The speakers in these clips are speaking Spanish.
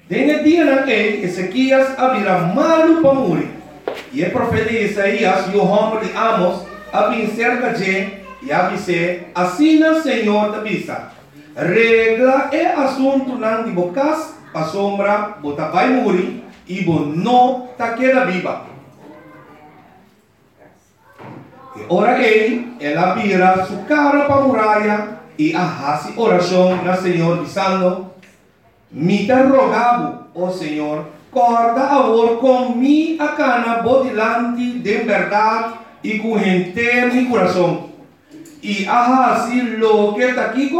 En el día en que Ezequías había malo para morir, y el profeta Isaías y el hombre de Amos habían cerca de y avisé, así el Señor te avisa, regla el asunto de bocas para sombra, bota vai morir, y vos no te queda viva. Y ahora él abrirá su cara para muralla y hace oración al Señor diciendo, me te rogabo, oh Señor, corta ahora con mi acana delante de verdad y con gente mi corazón. Y así lo que está aquí,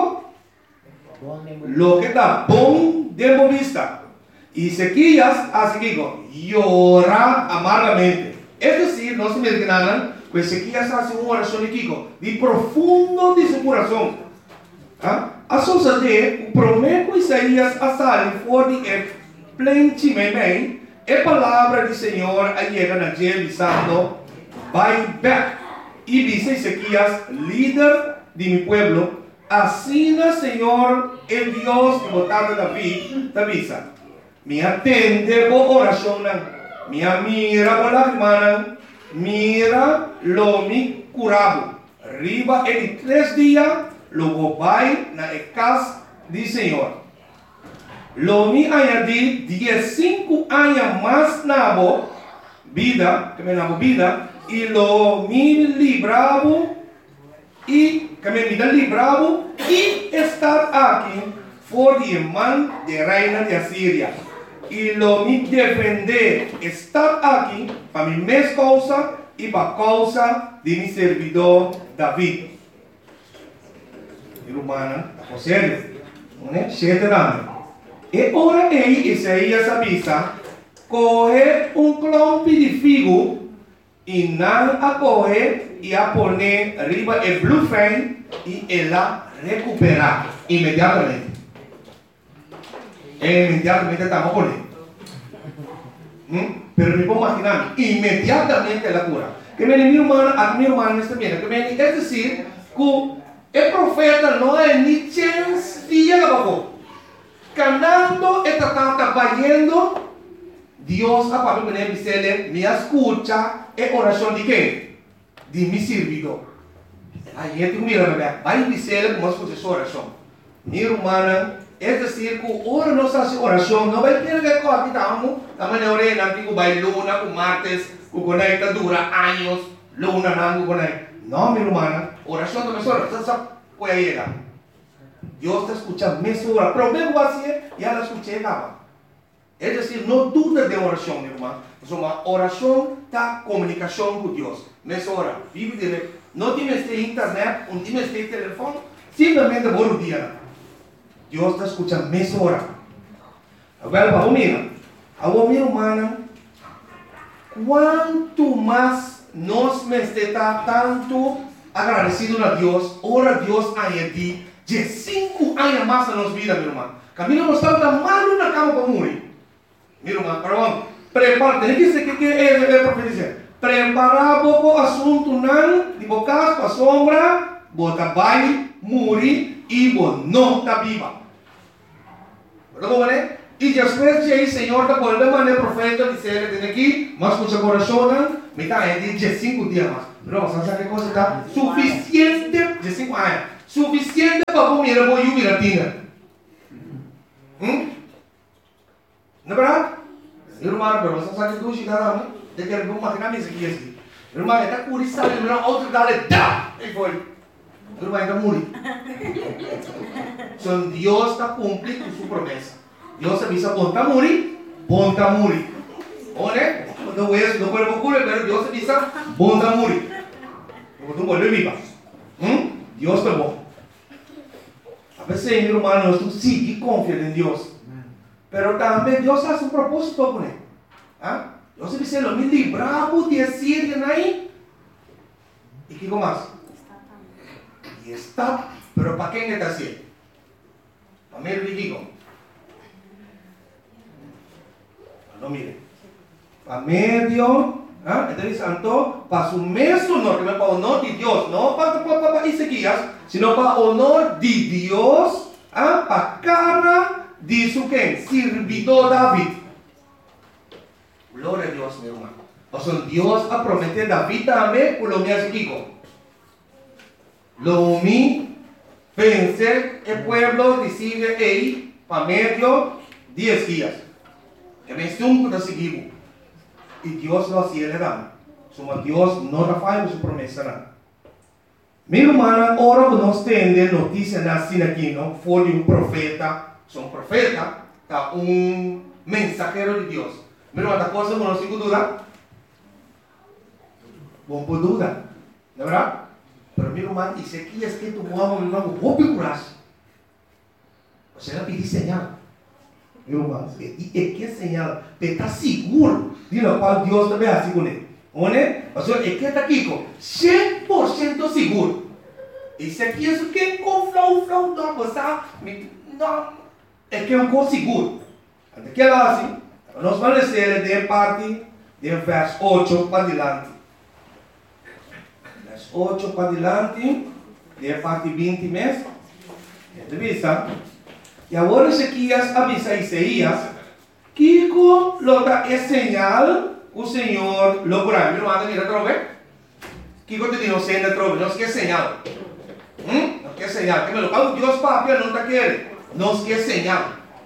lo que está bon de vista. Y Ezequías así que llora amargamente. Es decir, no se me entiendan, pues Ezequías hace una oración de profundo de su corazón. A sosa de prometo Isaías a salir fuera de plente bem, a palavra do Senhor llega na dia dizendo, vai back. Y dice Ezequías, líder de mi pueblo, así el Señor, el Dios de votar David, te avisa. Me atende por oración, me mira por la hermana, mira lo mi curado. Arriba en 3 días, luego va na casa del Señor. Lo mi añadí 15 años más nabo vida, que me nabo vida, y lo mi librado y que me vida librado y estar aquí por el man de reina de Asiria. Y lo mi defender estar aquí para mi mes causa y para causa de mi servidor David. Y humana, la serio, ¿no? 7 años. Y ahora Isaías avisa, coge un clompi de figo y nada a coger y a poner arriba el blue frame y él la recupera inmediatamente. Inmediatamente estamos poniendo. Pero no puedo imaginar, inmediatamente la cura. Que me mi hermano está bien. Es decir, que el profeta no hay ni chance de llegar abajo. Ganando esta tanta vayendo, Dios a Pablo me dice, me escucha en oración de qué? De mi servidor. Ahí es que mira, va a decirle cómo escucha su oración. Mi hermana, es decir, que ahora no se hace oración, no va a tener que cohabitamos, también orena, que va a luna, con martes, con esta dura años, luna, nango, con no, mi hermana, oración no me sobra, puede llegar. Dios te escucha meses horas, pero luego así ya la escuché nada. Es decir, no dudes de oración, mi hermano. Una oración está comunicación con Dios. Meses horas, vive directo. No tienes de internet, no tienes de teléfono, simplemente por un día. Dios te escucha meses horas. Agora, mira, mi hermana, cuanto más nos me está tanto agradecido a Dios, ora Dios añadir de 5 años más en nuestra vida, mi hermano. Camino no está tan mal una cama para morir. Mi hermano, pero vamos, prepárate. ¿Qué dice que el profeta dice? Prepara poco asunto nan, de bocas para sombra, bota vai, morir y vos no está viva. ¿Verdad, jóvenes? Y después de ahí, Señor, te vuelve a mandar el profeta, dice, desde aquí, más escucha corazón, me está de 5 días más. Pero vamos a saber qué cosa está suficiente de 5 años. Suficiente para comer a bollo miratina. ¿No es verdad? Hermano, pero vamos a saber que tú llegarás, ¿no? De que el grupo más grande es aquí. Hermano, está curizado, hermano, otro dale, ¡da! Y fue. Hermano, está muri. Son Dios está cumpliendo su promesa. Dios avisa, ponta muri. ¿Oye? No puede ocurrir, pero Dios avisa, ponta muri. Porque tú vuelves viva. Dios te va. A veces, mi hermano, tú sí confías en Dios. Pero también Dios hace un propósito con él. Dios dice, lo me libramos de Asiria ahí. ¿Y qué más? Y está. Pero ¿para quién está haciendo? Para mí el digo. No mire. Para medio. Entonces, santo, para su mesmo honor, que para honor de Dios, no para Ezequías, sino para honor de Dios, para cara Dice que sirvió David. Gloria a Dios, mi hermano. O sea, Dios ha prometido a David también por lo que hace Kiko. Lo mi pensé el pueblo decide ahí para medio 10 días. Que me estuvo de seguir. Y Dios lo hacía le dan. Suma Dios no da falla su promesa. ¿No? Mi hermana, ahora nos tiene noticia así aquí, ¿no? Fue de un profeta. Son profeta, un mensajero de Dios. Mi hermana, cosa no sin duda. Bom por duda. ¿De verdad? Pero mi hermano, dice aquí es que tu mamá me dijo, vos picuras. O sea, le pedí señal. Mi hermano, y qué señal? Te está seguro de lo cual Dios te ve así con él. O sea, es que está aquí con 100% seguro. Y si aquí es que con flow, no, pues, no, es que es un cosa seguro. Antes que lo hace, nos van a decir de parte del verso 8 para adelante. 8 para adelante, de parte 20 meses, avisa. Y ahora Ezequias avisa a Isaías que lo da es señal, o Señor lo curará. Mi hermano, mira otra vez. Kiko te dijo, senda otra vez, no es que señal. No es que señal. Que me lo paga Dios papi, no te quiere. No es que señal.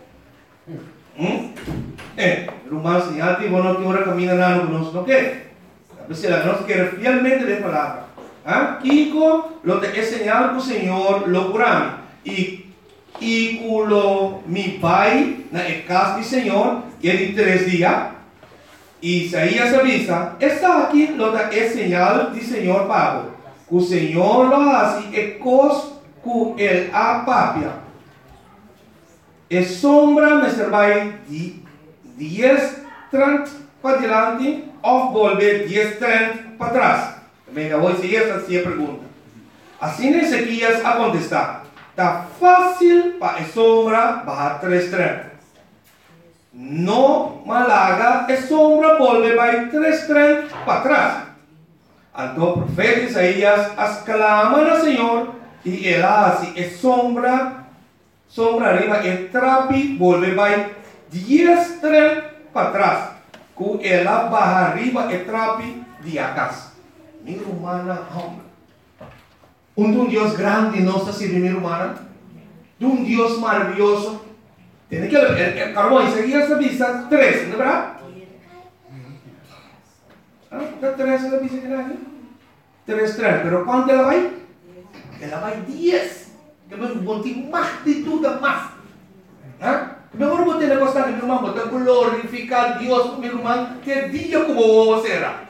Hermano, señal que vos no te ahora camina nada, no quiere. A veces la no quiere fielmente de palabra. Kiko lo te señal que el Señor lo curará. Y culo mi pai na casa del Señor, y en 3 días, Isaías avisa, está aquí lo da es señal del Señor pago. Que el Señor lo hace e cos que el apapia. Es sombra me servai 10-30 para adelante, o volver 10-30 para atrás. Venga, voy a seguir esta pregunta. Así Ezequias a contestar. Está fácil para sombra bajar 3-30. No malaga es sombra volver para 3-30 para atrás. Entonces el profeta Isaías exclama al Señor y él hace es sombra arriba el trapi volver para 10-30 para atrás. Que él baja arriba el trapi de acá. Mi hermana, hombre. Un Dios grande no está sirviendo, mi hermana. De un Dios maravilloso. Tiene que el carbón Isaías avisa 3, ¿no es verdad? ¿Está 3 la avisa grande? 3, pero ¿cuánto la va? Ela va 10. Que me boté más de todo más. Mejor boté la cosa que mi hermano, boté glorificar a Dios, mi hermano, que día como será.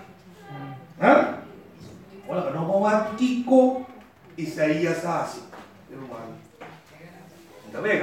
Bueno, no vamos a Kiko. Isaías hace, hermano. ¿Está bien?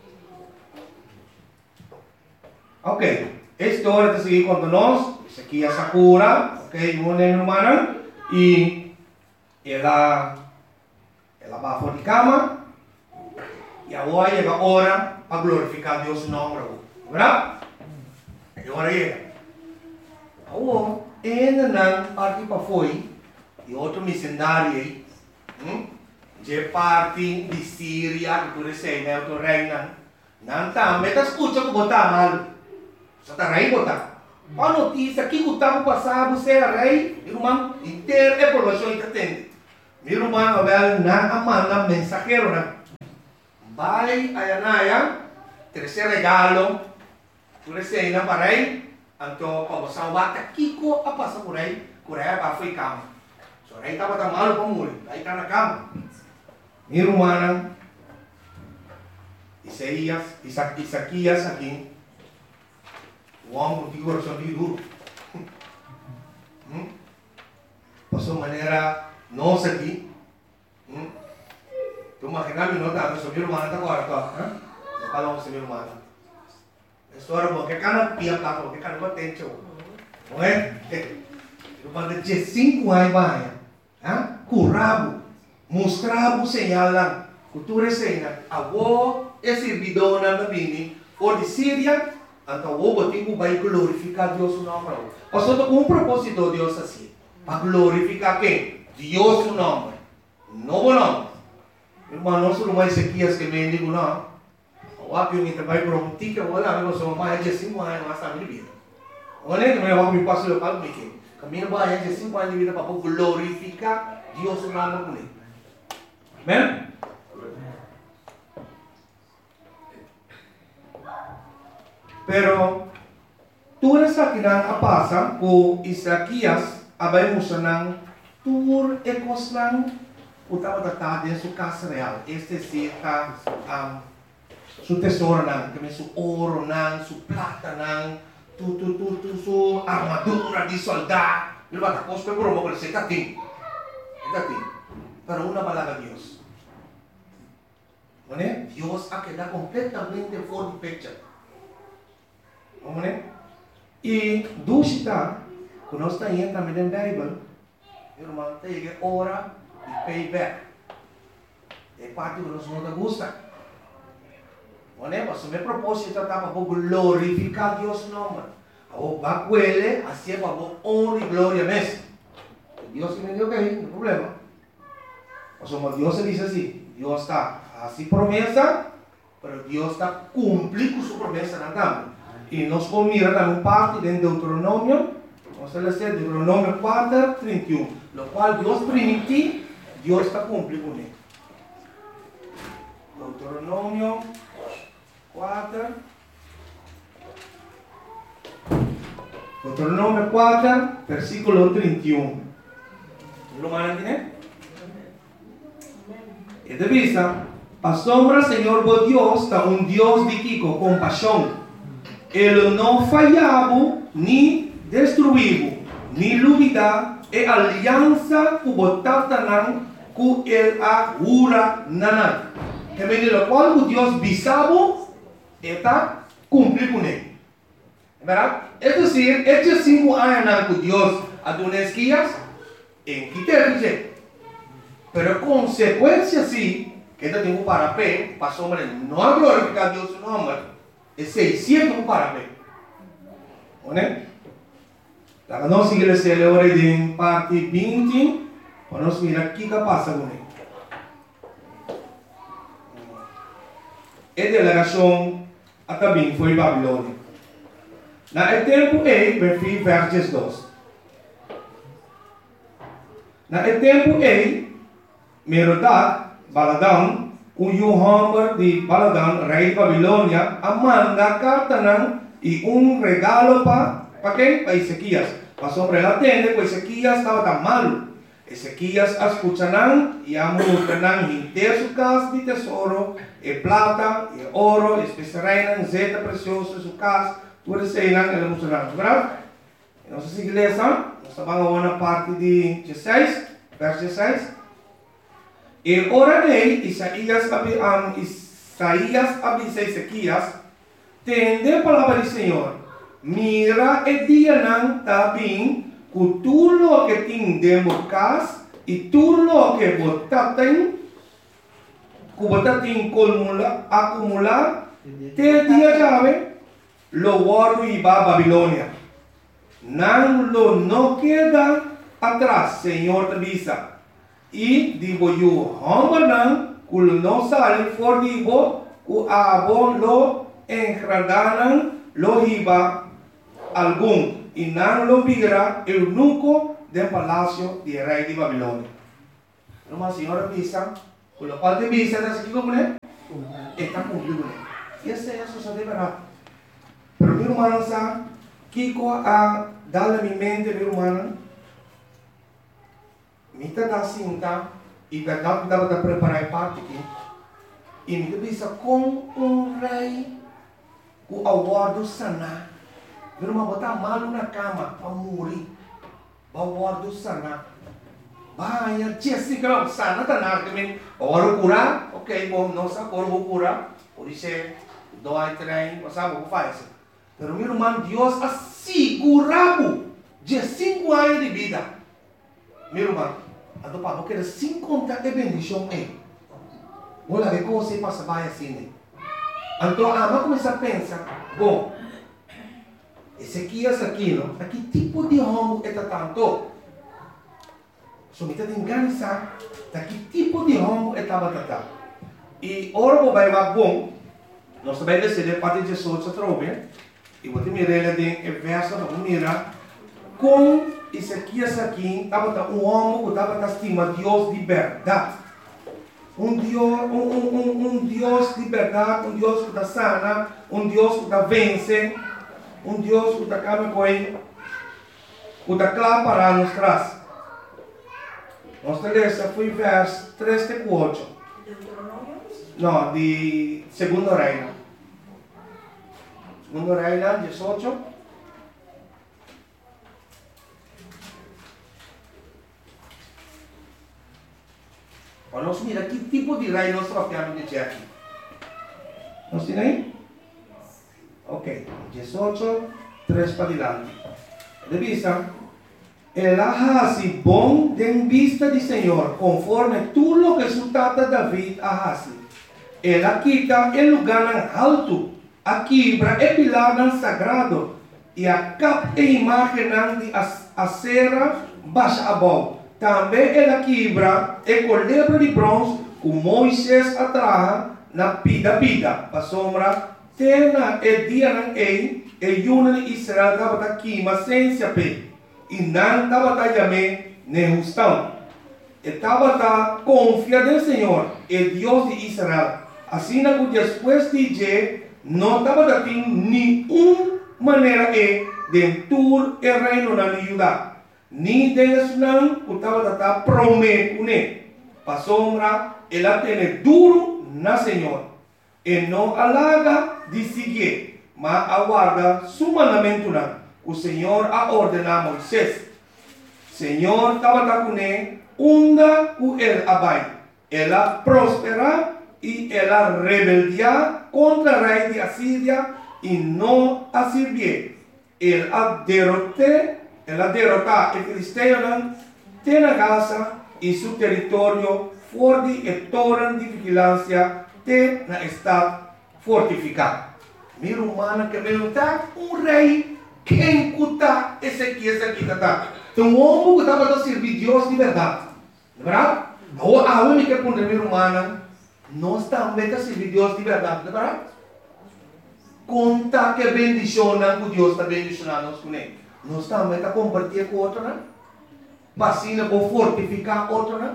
Ok, esta hora de seguir contándonos, Ezequias Sakura, ok, una hermana, y ella va por la cama, y ahora llega la hora para glorificar a Dios su nombre, ¿verdad? Y ahora llega. Ahora, en la parte para foi, y otro misionario de parte de Síria, que tu recebe, tu reina, não tá, mas tá escuta que botar mal. Só tá rei botar. A notícia que o tempo passado você é rei, irmão, inteiro é provação que atende. Meu irmão, Abel, não amanda mensageiro, né? Vai a Yanaya, terceiro regalo, tu recebe para rei, então, para você bata Kiko a passar por rei, que o rei vai foi cama. So, rei estava tão mal para morrer, aí está na cama. Mi hermana, Isaías aquí, Juan contigo corazón muy duro. Por su manera, no sé aquí. Tú imaginas mi nota, mi hermana está guardada, no calamos mi hermana. Esto ahora porque cada pia plata, porque cada no techo. ¿No es? Mi hermana de 5 años vaya, currabo. Mostrar o señal cultura señal agora é servidona da bini ou de Síria então o botigo vai glorificar Deus o nome pastor com propósito Deus assim para glorificar quem Deus o nome novo nome irmão não só mais Ezequias que me digo não O aqui eu vai para um tica, vou lá, eu sou mais de 5 anos, mas está vida. Olha, eu vou me passar o palco aqui. Caminho mais de 5 anos de vida para glorificar Deus no nome com ele. Amém? Pero toda essa que não passa com Isaías, abai musanang tur ekoslang utama tata de su casa real. Este sí su tesoro nang, kami su oro nang, su plata nang, su armadura di soldado. Lo va a cosper por mo se kating. Pero una palabra Dios. ¿Vale? Dios ha quedado completamente fuera de picture. ¿Vale? Y dusita, cuando está ahí también en la Biblia, hermano, te llega hora y payback. Es parte que nos gusta. ¿Vale? Pues mi propósito está para glorificar a Dios nombre. Va a cuele, así para honra y gloria mes. Dios me dijo que no hay problema. O sea, Dios se dice así, Dios está así promesa, pero Dios está cumpliendo su promesa en la cama. Y nos mira también parte de Deuteronomio, vamos a leer Deuteronomio 4, 31, lo cual Dios permite, Dios está cumpliendo con él. Deuteronomio 4, Deuteronomio 4, versículo 31. ¿Lo van a entender? Y de vista, asombra Señor vos Dios, está un Dios de Kiko, compasión. Ele não falhava, nem destruiu, nem duvida, e aliança que botava nan, que ele agura nan. Que vem do qual Deus bisavo, está cumprir com ele. Verdade? É dizer, estes 5 anos que Deus adonou guias, em que ter pero consequência sim, que ele tem para pé, para sombra não glorificar Deus no nome. É 600 para ver. Né? Então, nós seguimos a hora de parte 20, para nós mirar o que passa com ele. A delegação também foi Babilônia. Na tempo vem versos 2. Na tempo Merodach, Baladão, o Hamber de Baladan, rei de Babilônia, manda carta e regalo para quem? Para Ezequias. Para sobre ela tende, porque Ezequias estava tão malo. Ezequias escucharán e amontoarán inteiro sua casa de tesouro, e plata, e ouro, especiarán, zeta preciosa sua casa, tudo isso aí ele mostrará. Verdade? Nossa igreja, nós estamos na parte de 16, verso 16. E ora dei, Isaías avisa Ezequias, tende a palavra do Senhor, mira e dia não está bem, que tudo que tem dentro casa e tudo que você tem acumular, te dia chave, lo guardo e va a Babilônia. Não queda atrás, Senhor te avisa. E digo eu, hambanan, kul no salen for digo, ku abon lo engradanan lo hiba algum, e não lo vira eunuco del palacio de rei de Babilônia. Uma senhora visa, com o qual te visa, está aqui com ele? Está cumprindo ele. E essa é a sua verdade. Pero meu irmão, sabe, Kiko a dar a minha mente, meu irmão, Mita da cinta e verdade que dava preparar parte aqui. E me bisa com rei o aguardo sana. Viram uma botar malo na cama para morrer. O aguardo sana. Vai, Jessica, sana tá na que oro curar, ok, bom, não sabe vou curar. Por isso dói trem, não sabe o que faz. Pero meu irmão, Deus assegurava de 5 anos de vida. Meu irmão. Então, para porque sem contar a bendição é. Olha, ver como você passa vai assim. Então, vamos começar a pensar, bom, Ezequias aqui, não? Que tipo de homem é tanto? Se me está enganando, que tipo de homem é tanto? E ora vai bom, nós também decidimos parte 18 trove. E vou te mirar em verso, vamos mirar. Com Ezequias aqui, estava um homem que estava estima Deus de verdade. Um Deus de verdade, um Deus que está sana, um Deus que está vence, um Deus que está calma com ele, que está claro para nos traz. Nós lemos foi verso 3 e 4. Não, de Segundo Reino. Segundo Reino, 18. Nós mira que tipo de rei nós estamos de aqui. Nós temos aí? Ok, 18, 3 para diante. De vista, ela hace bom de vista de Senhor, conforme tudo lo que su tata David hace. Ela quita el lugar alto, a quebra el pilar sagrado, e a capa e imagem de acera baixa abaixo. Também ela quebra e colebra de bronze que Moisés atraja na pida para sombra tena e dia não e yuna de Israel estava aqui mas sem saber e não estava também nem justão estava confiado no Senhor el Deus de Israel assim que depois de je não estava tendo nenhuma maneira de tur o reino na Judá ni Deus não estava prometendo para sombra ela tem duro na Senhor e não alaga de seguir mas aguarda su mandamento o Senhor a ordenar a Moisés Senhor estava com ele onda o el abai ela prospera e ela rebeldia contra o rei de Assíria e não a servir ela derrotar o filisteu tem a Gaza e seu território forte e torre de vigilância tem na estado fortificado. Mira humana que pergunta rei quem cuta Ezequias aqui está. Então um homem que estava a servir Deus de verdade, verdade? A única pergunta humana nós também a servir Deus de verdade, verdade? Conta que bendiciona que Deus está bendicionando nós com ele. Nós também a compartilhar com outro, né? Vacina para fortificar outro, né?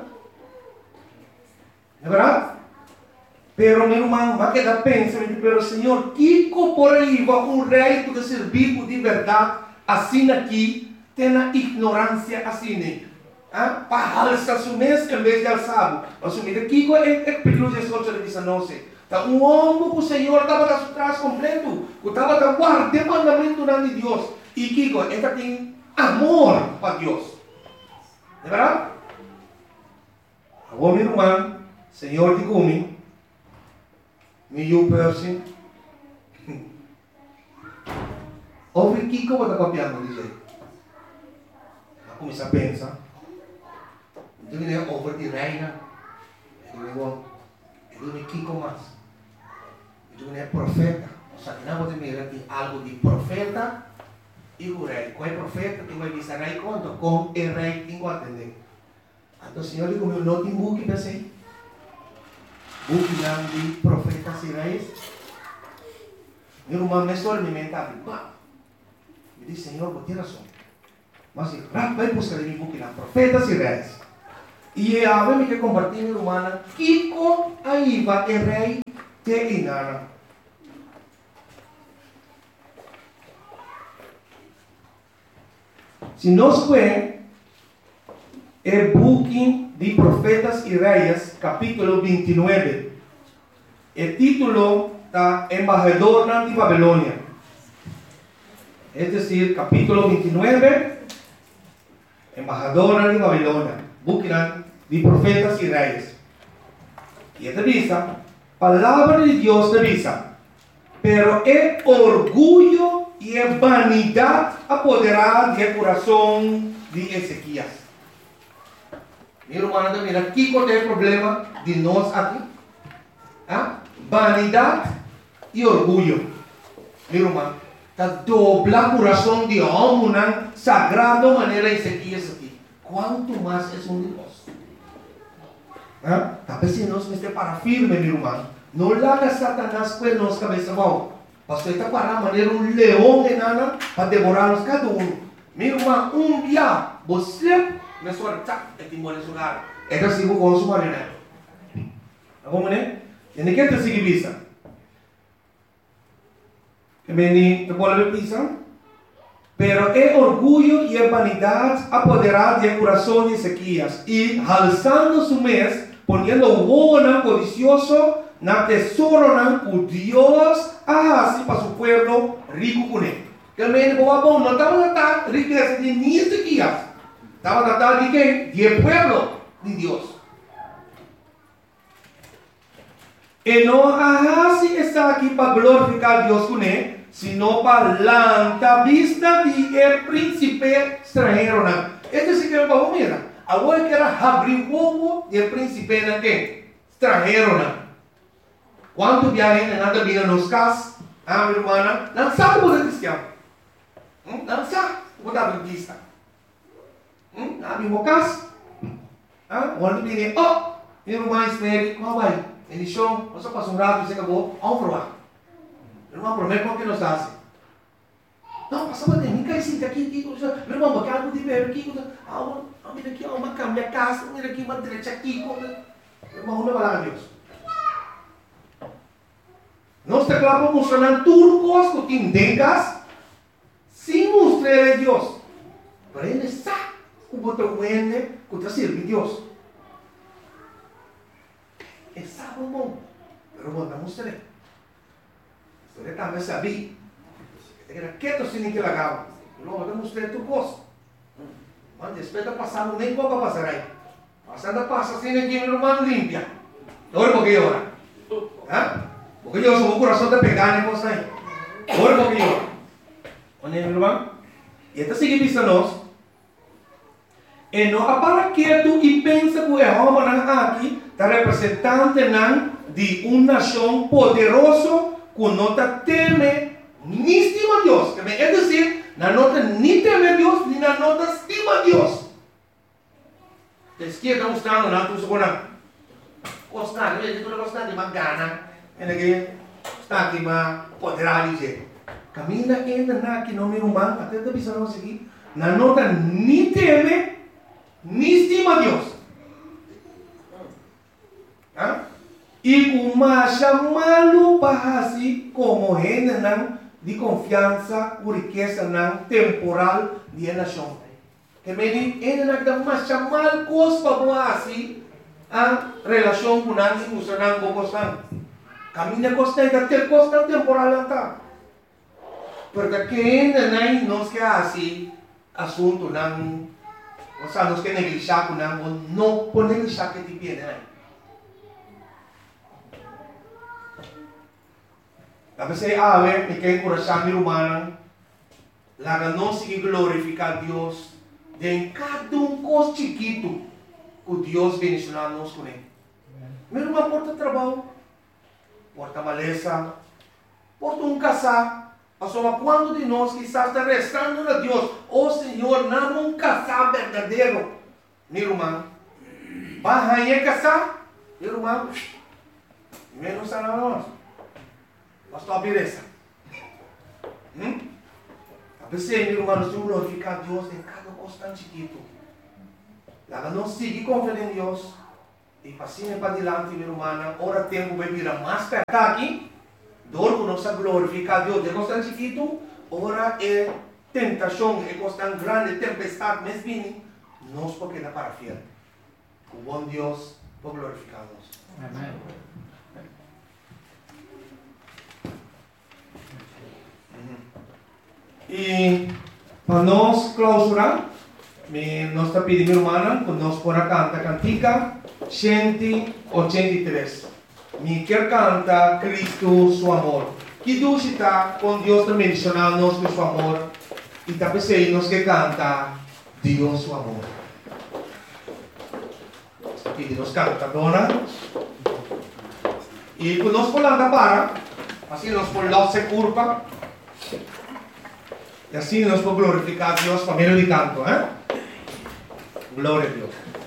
É verdade? Pero meu irmão, vai quedar pensando, pero Senhor, que por aí vai rei que servir de verdade, assim aqui, tem a ignorância assim, né? Para alçar o mês em vez de alçar. Assumir aqui é perigoso de soltar de Sanoce. Tá homem que o Senhor estava atrás completo, que estava guardando o mandamento de Deus. E Kiko, ele tem amor para Deus. É verdade? Agora, meu irmão, Senhor de Gumi, meu person, ouve Kiko, você está copiando, diz aí. Começa a pensar. Então, ele é over de reina. Ele é Kiko mais. Então, ele é profeta. Ou seja, não pode mirar aqui algo de profeta. E o rei, qual é o profeta que vai dizer rei conta com o rei que vai atender. Então o Senhor digo, meu não tem book para ser. Book de profetas e reis. Meu irmão, me só me mental. Me diz, Senhor, vou ter razão. Mas vai buscar em book de profetas e reis. E a ver me que compartilhar, meu irmão, Kiko aí vai o rei te inara. Se nós vemos o book de Profetas e Reis, capítulo 29, o título está Embajador de Babilônia. É decir, capítulo 29, Embajador de Babilônia, book de Profetas e Reis. E esta vista, palavra de Deus te visa, pero é orgulho e a vanidade apoderada do coração de Ezequias. Meu irmão, mira, aqui qual é o problema de nós aqui? Vanidade e orgulho. Meu irmão, está dobla o coração de homem sagrado maneira Ezequias aqui. Quanto mais é um de nós? Talvez se nós estamos para firme, meu irmão, No larga Satanás pues nos cabeza, wow. Pastor está para manera un león de nana para devorarnos cada uno. Mi irmã, un día, você me suelta el timón en su lugar. Esta sigo con su marina. ¿Cómo ne? Tiene que te sigue visa. Que me ni te vuelve pisa. Pero el orgullo y la vanidad apoderar del corazón de Ezequías y alzando su mes, poniendo buena codicioso, na tesoro na Dios así para su pueblo rico con él. Que me dijo, no estaba tratando de riqueza de ni Ezequías, estaba tratando de qué? De pueblo de Dios. Y no así está aquí para glorificar a Dios con él, sino para la vista de el príncipe extranjero. Este sí que me va a mirar. Ahora que era abrir huevo del príncipe extranjero. ¿Cuántos viajes en anda vida nos cas? Mi hermana, no sabe por el cristiano. No sabe por la vista. No mismo cas. Cuando viene, mi hermana espere, ¿cómo va? En el show, no se pasa un rato y se acabó, vamos a probar. Mi hermano, prometo que nos hace. No, pasamos de mi casa aqui, meu irmão, eu quero de ver aqui, mira aqui, uma cama, minha casa, mira aqui, uma direita aqui, meu irmão, não vai lá a Deus. Nós está claro funcionando tudo coisas que tengas, sem mostrar a Deus. Para ele sabe o botão que está servindo a Deus. Ele sabe o bom, mas não está mostrando. Você também sabia. Era quieto sin que la haga. Luego te mostré tu cosa. Man, después de pasar, nem poco pasar ahí. Pasando pasa sin que mi hermano limpia. Todo porque llora. Porque yo soy un corazón de pegar en cosas ahí. Todo porque llora. ¿Oye, mi hermano? Y esta sigue diciéndonos. Y no para quieto y piensa que el hombre aquí está representante de una nación poderosa que no te teme ni estima a Dios. Es decir, no nota ni teme a Dios, ni no nota estima a Dios. La izquierda mostrando, no, tú supones, constante, tú le constante, más gana, en el que constante, más poder, dice. Camina en la que no me humano, hasta te pisamos aquí, no nota ni teme, ni estima a Dios. Y como llamarlo para así como gente de confianza o riqueza temporal de la nación. Que me dice, ele não dá mais chamar coisas para assim a relação com a funcionando com você. Caminha constante até coisa temporal está. Porque quem não quer assim assunto não, ou seja, não quer negligenciar com não pode negligenciar que te pede. A veces, me queda encorajando mi hermana, la que no sigue glorificar a Dios de cada cosa chiquito que Dios bendicionarnos con él. Mi hermana porta trabajo, porta maleza, porta casar. Asoma cuando de nós quizás está rezando a Dios, Señor, dame un casar verdadero. Mi hermano, ¿vas a casar? Mi hermano, menos a nós. Pastor, beleza. A pessoa, meu irmão, nós temos que glorificar a Deus em cada coisa tão chiquito. Ela não sigue confiando em Deus. E passinha para adiante, meu irmão, ora tempo vai virar mais perto aqui. Dor que nós glorificar a Deus de coisa tão chiquito. Ora é tentação, é coisa tão grande, tempestade, mas vem. Nós porque dá para fiel. O bom Deus por glorificar a Deus. Amém. E para nós clausurar, nós está pedindo, irmã, que nós podamos cantar cantica 183. Me quer cantar Cristo, seu amor. Que Deus está com Deus também mencionando-nos com seu amor. E também sei nós que canta Deus, seu amor. Aqui nós canta, dona. E quando nós podemos para, assim nós podemos se curva. Y así nos podemos glorificar a Dios por medio de canto. Gloria a Dios.